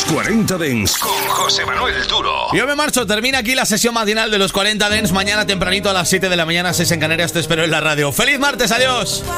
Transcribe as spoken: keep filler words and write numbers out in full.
cuarenta Dance con José Manuel Duro. Yo me marcho, termina aquí la sesión matinal de los cuarenta Dance. Mañana tempranito a las siete de la mañana, seis en Canarias, te espero en la radio. ¡Feliz martes! ¡Adiós!